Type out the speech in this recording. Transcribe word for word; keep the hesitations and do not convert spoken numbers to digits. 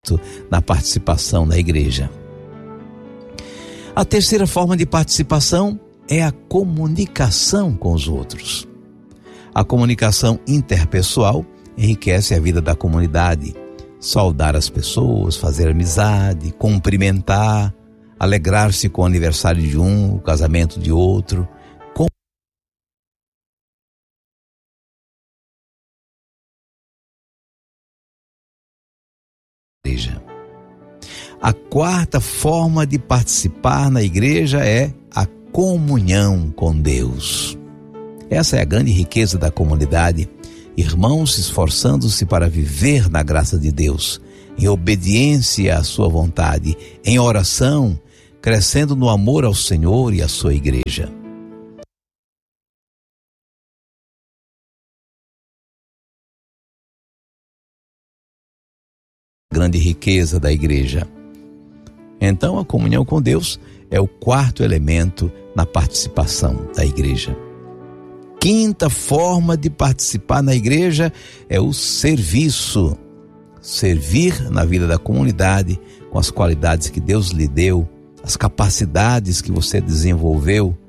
Cristo na participação na igreja. A terceira forma de participação é a comunicação com os outros. A comunicação interpessoal enriquece a vida da comunidade. Saudar as pessoas, fazer amizade, cumprimentar, alegrar-se com o aniversário de um, o casamento de outro. Com... A quarta forma de participar na igreja é a comunhão com Deus. Essa é a grande riqueza da comunidade. Irmãos esforçando-se para viver na graça de Deus, em obediência à sua vontade, em oração, crescendo no amor ao Senhor e à sua igreja. Grande riqueza da igreja. Então, a comunhão com Deus é o quarto elemento na participação da igreja. Quinta forma de participar na igreja é o serviço. Servir na vida da comunidade com as qualidades que Deus lhe deu, as capacidades que você desenvolveu,